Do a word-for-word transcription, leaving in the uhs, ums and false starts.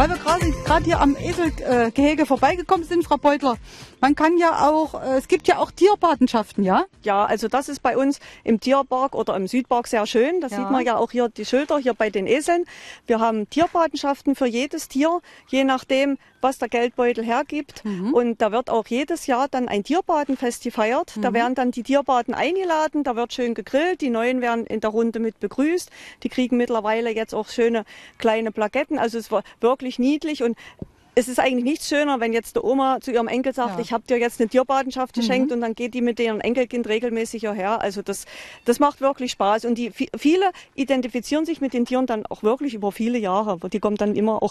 Weil wir gerade gerade hier am Eselgehege vorbeigekommen sind, Frau Beutler. Man kann ja auch, äh, es gibt ja auch Tierpatenschaften, ja? Ja, also das ist bei uns im Tierpark oder im Südpark sehr schön. Da Ja. sieht man ja auch hier die Schilder hier bei den Eseln. Wir haben Tierpatenschaften für jedes Tier, je nachdem, was der Geldbeutel hergibt. Mhm. Und da wird auch jedes Jahr dann ein Tierpatenfest gefeiert. Mhm. Da werden dann die Tierpaten eingeladen, da wird schön gegrillt. Die Neuen werden in der Runde mit begrüßt. Die kriegen mittlerweile jetzt auch schöne kleine Plaketten. Also es war wirklich niedlich und es ist eigentlich nichts schöner, wenn jetzt die Oma zu ihrem Enkel sagt, ja. ich habe dir jetzt eine Tierpatenschaft geschenkt mhm. und dann geht die mit ihrem Enkelkind regelmäßig hierher. Also das, das macht wirklich Spaß und die viele identifizieren sich mit den Tieren dann auch wirklich über viele Jahre. Die kommen dann immer auch